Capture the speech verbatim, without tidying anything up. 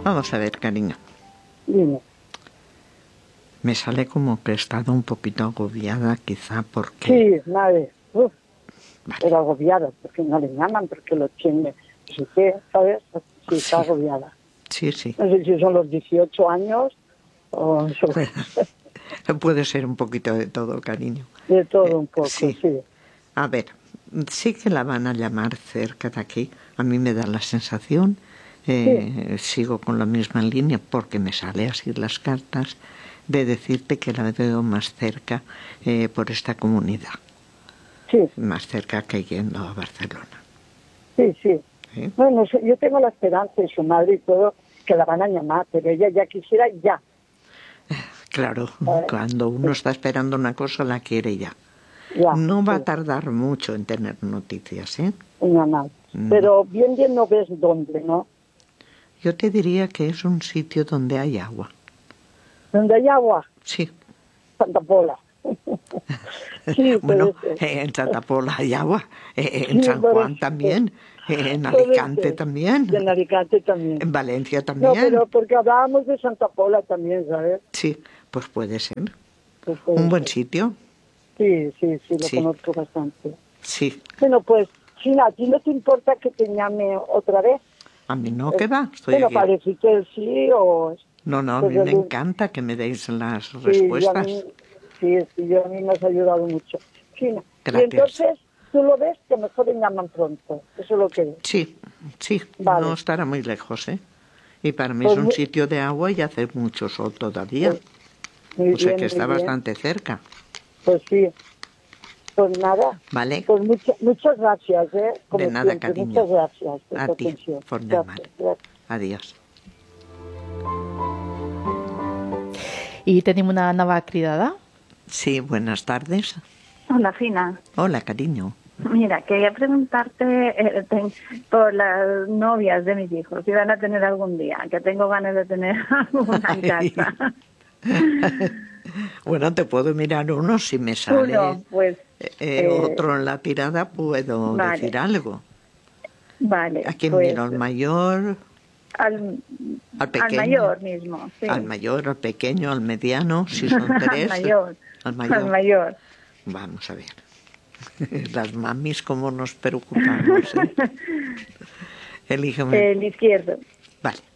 Vamos a ver, cariño. Dime. Me sale como que he estado un poquito agobiada, quizá porque... Sí, madre. Uf, Vale. pero agobiada, porque no le llaman, porque lo tiene. Así que, ¿sabes? Sí, está Sí. agobiada. Sí, sí. No sé si son los dieciocho años o son Puede ser un poquito de todo, cariño. de todo Eh, un poco, sí. sí. A ver, sí que la van a llamar cerca de aquí. A mí me da la sensación, eh, sí. sigo con la misma línea porque me sale así las cartas, de decirte que la veo más cerca eh, por esta comunidad. Sí. Más cerca que yendo a Barcelona. Sí, sí. ¿Eh? Bueno, yo tengo la esperanza de su madre y todo, que la van a llamar, pero ella ya quisiera ya. Claro, ¿Sabes? cuando uno está esperando una cosa la quiere ya. Ya, No va sí. a tardar mucho en tener noticias, ¿eh? No, no. No. Pero bien, bien no ves dónde, ¿no? Yo te diría que es un sitio donde hay agua. ¿Dónde hay agua? Sí. Santa Pola. Sí, Bueno, puede ser. eh, en Santa Pola hay agua, eh, en Sí, San puede Juan ser. también, eh, en Puede Alicante ser. también, Y en Alicante también. en Valencia No, también. pero porque hablábamos de Santa Pola también, ¿sabes? Sí, pues puede ser. Pues puede Un buen ser. sitio. Sí, sí, sí, lo Sí, conozco bastante. sí. Bueno, pues, China, ¿a ti no te importa que te llame otra vez? A mí no, Eh, que va, estoy bueno, aquí. para decir que sí o... No, no, a Pues mí me el, encanta que me deis las sí, y a mí, respuestas. sí, sí, yo a mí me has ayudado mucho. China. Y Gracias. entonces, tú lo ves que mejor te llaman pronto. Eso es lo que ves. Sí, sí, no Vale. estará muy lejos, ¿eh? Y para mí es Pues, un mu- sitio de agua y hace mucho sol todavía. pues muy O sea que bien, muy está bien. bastante cerca. Pues sí. Pues nada. ¿Vale? Pues mucha, muchas gracias, ¿eh? De Como nada, siempre. cariño. Muchas gracias por A tu ti, atención. por llamar. Gracias, gracias. Adiós. I tenim una nova cridada. Sí, buenas tardes. Hola, Fina. Hola, cariño. Mira, quería preguntarte eh, ten, por las novias de mis hijos, si van a tener algún día, que tengo ganas de tener alguna en casa. Bueno, te puedo mirar uno, si me sale Uno, pues... eh, Eh, otro en la tirada, puedo vale, decir algo. Vale, ¿A quién pues... miro? ¿Al mayor? Al, ¿Al pequeño? al mayor mismo, sí. Al mayor, al pequeño, al mediano, si son tres. Al mayor. Al mayor. Al mayor. Vamos a ver. Las mamis, cómo nos preocupamos, ¿eh? Elígeme. El izquierdo. Vale.